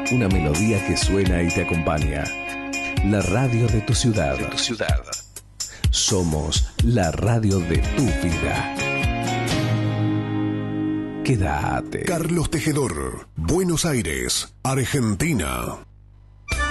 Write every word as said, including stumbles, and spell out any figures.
Una melodía que suena y te acompaña. La radio de tu ciudad. De tu ciudad. Somos la radio de tu vida. Quédate. Carlos Tejedor, Buenos Aires, Argentina.